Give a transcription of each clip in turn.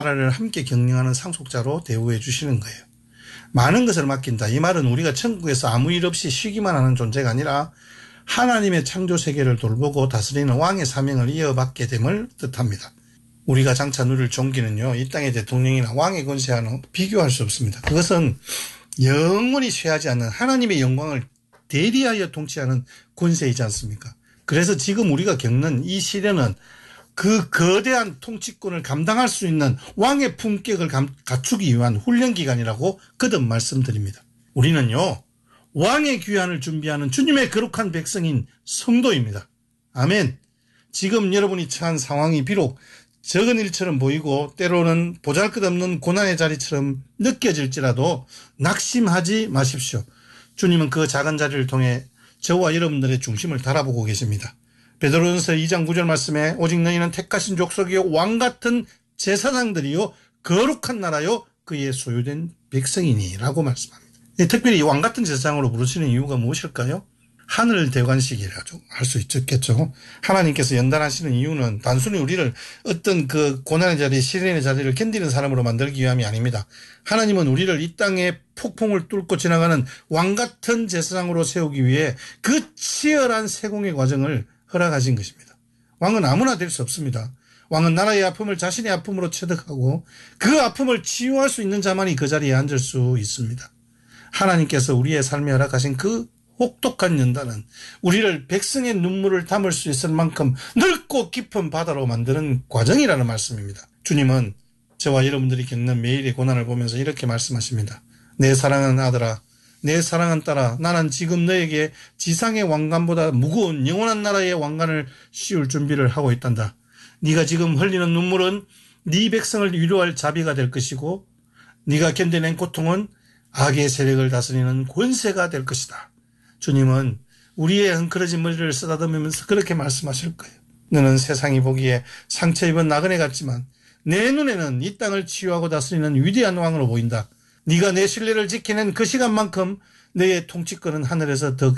나라를 함께 경영하는 상속자로 대우해 주시는 거예요. 많은 것을 맡긴다. 이 말은 우리가 천국에서 아무 일 없이 쉬기만 하는 존재가 아니라 하나님의 창조 세계를 돌보고 다스리는 왕의 사명을 이어받게 됨을 뜻합니다. 우리가 장차 누릴 종기는요, 이 땅의 대통령이나 왕의 권세와는 비교할 수 없습니다. 그것은 영원히 쇠하지 않는 하나님의 영광을 대리하여 통치하는 권세이지 않습니까? 그래서 지금 우리가 겪는 이 시대는 그 거대한 통치권을 감당할 수 있는 왕의 품격을 갖추기 위한 훈련기간이라고 거듭 말씀드립니다. 우리는요, 왕의 귀환을 준비하는 주님의 거룩한 백성인 성도입니다. 아멘. 지금 여러분이 처한 상황이 비록 적은 일처럼 보이고 때로는 보잘것없는 고난의 자리처럼 느껴질지라도 낙심하지 마십시오. 주님은 그 작은 자리를 통해 저와 여러분들의 중심을 달아보고 계십니다. 베드로전서 2장 9절 말씀에 오직 너희는 택하신 족속이요 왕같은 제사장들이요 거룩한 나라요 그의 소유된 백성이니 라고 말씀합니다. 특별히 왕같은 제사장으로 부르시는 이유가 무엇일까요? 하늘 대관식이라고 할 수 있겠죠. 하나님께서 연단하시는 이유는 단순히 우리를 어떤 그 고난의 자리, 시련의 자리를 견디는 사람으로 만들기 위함이 아닙니다. 하나님은 우리를 이 땅의 폭풍을 뚫고 지나가는 왕같은 제사장으로 세우기 위해 그 치열한 세공의 과정을 허락하신 것입니다. 왕은 아무나 될 수 없습니다. 왕은 나라의 아픔을 자신의 아픔으로 체득하고 그 아픔을 치유할 수 있는 자만이 그 자리에 앉을 수 있습니다. 하나님께서 우리의 삶에 허락하신 그 혹독한 연단은 우리를 백성의 눈물을 담을 수 있을 만큼 넓고 깊은 바다로 만드는 과정이라는 말씀입니다. 주님은 저와 여러분들이 겪는 매일의 고난을 보면서 이렇게 말씀하십니다. 내 사랑하는 아들아, 내 사랑하는 딸아, 나는 지금 너에게 지상의 왕관보다 무거운 영원한 나라의 왕관을 씌울 준비를 하고 있단다. 네가 지금 흘리는 눈물은 네 백성을 위로할 자비가 될 것이고 네가 견뎌낸 고통은 악의 세력을 다스리는 권세가 될 것이다. 주님은 우리의 헝클어진 머리를 쓰다듬으면서 그렇게 말씀하실 거예요. 너는 세상이 보기에 상처 입은 나그네 같지만 내 눈에는 이 땅을 치유하고 다스리는 위대한 왕으로 보인다. 네가 내 신뢰를 지키는 그 시간만큼 너의 통치권은 하늘에서 더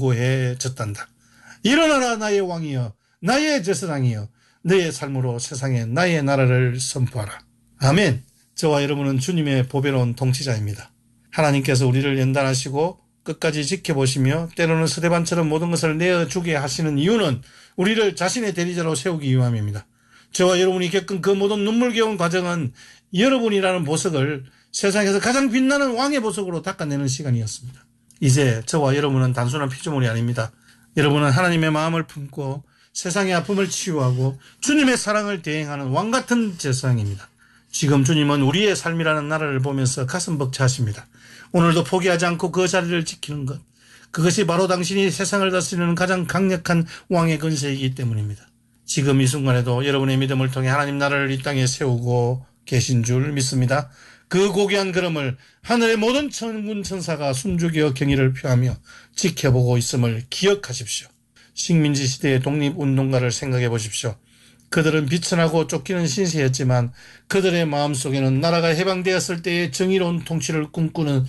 견고해졌단다. 일어나라 나의 왕이여, 나의 제사장이여, 너의 삶으로 세상에 나의 나라를 선포하라. 아멘. 저와 여러분은 주님의 보배로운 통치자입니다. 하나님께서 우리를 연단하시고 끝까지 지켜보시며 때로는 스데반처럼 모든 것을 내어주게 하시는 이유는 우리를 자신의 대리자로 세우기 위함입니다. 저와 여러분이 겪은 그 모든 눈물겨운 과정은 여러분이라는 보석을 세상에서 가장 빛나는 왕의 보석으로 닦아내는 시간이었습니다. 이제 저와 여러분은 단순한 피조물이 아닙니다. 여러분은 하나님의 마음을 품고 세상의 아픔을 치유하고 주님의 사랑을 대행하는 왕같은 제사장입니다. 지금 주님은 우리의 삶이라는 나라를 보면서 가슴 벅차하십니다. 오늘도 포기하지 않고 그 자리를 지키는 것, 그것이 바로 당신이 세상을 다스리는 가장 강력한 왕의 권세이기 때문입니다. 지금 이 순간에도 여러분의 믿음을 통해 하나님 나라를 이 땅에 세우고 계신 줄 믿습니다. 그 고귀한 걸음을 하늘의 모든 천군 천사가 숨죽여 경의를 표하며 지켜보고 있음을 기억하십시오. 식민지 시대의 독립운동가를 생각해 보십시오. 그들은 비천하고 쫓기는 신세였지만 그들의 마음속에는 나라가 해방되었을 때의 정의로운 통치를 꿈꾸는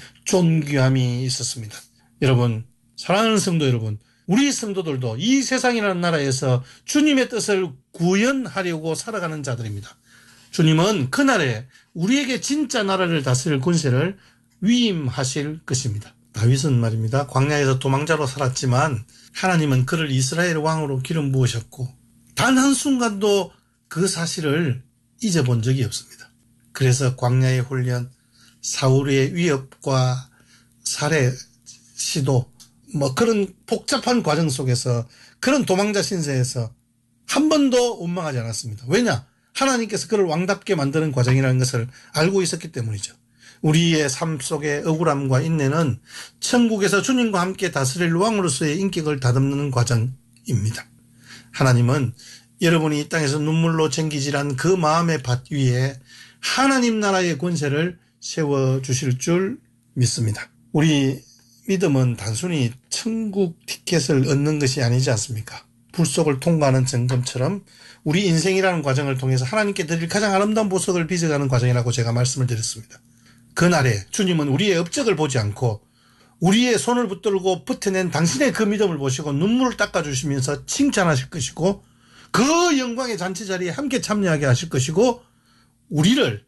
존귀함이 있었습니다. 여러분, 사랑하는 성도 여러분, 우리 성도들도 이 세상이라는 나라에서 주님의 뜻을 구현하려고 살아가는 자들입니다. 주님은 그날에 우리에게 진짜 나라를 다스릴 권세를 위임하실 것입니다. 다윗은 말입니다. 광야에서 도망자로 살았지만 하나님은 그를 이스라엘 왕으로 기름 부으셨고 단 한순간도 그 사실을 잊어본 적이 없습니다. 그래서 광야의 훈련, 사울의 위협과 살해 시도, 그런 복잡한 과정 속에서 그런 도망자 신세에서 한 번도 원망하지 않았습니다. 왜냐? 하나님께서 그를 왕답게 만드는 과정이라는 것을 알고 있었기 때문이죠. 우리의 삶 속의 억울함과 인내는 천국에서 주님과 함께 다스릴 왕으로서의 인격을 다듬는 과정입니다. 하나님은 여러분이 이 땅에서 눈물로 쟁기질한 그 마음의 밭 위에 하나님 나라의 권세를 세워주실 줄 믿습니다. 우리 믿음은 단순히 천국 티켓을 얻는 것이 아니지 않습니까? 불 속을 통과하는 점검처럼 우리 인생이라는 과정을 통해서 하나님께 드릴 가장 아름다운 보석을 빚어가는 과정이라고 제가 말씀을 드렸습니다. 그날에 주님은 우리의 업적을 보지 않고 우리의 손을 붙들고 버텨낸 당신의 그 믿음을 보시고 눈물을 닦아주시면서 칭찬하실 것이고 그 영광의 잔치 자리에 함께 참여하게 하실 것이고 우리를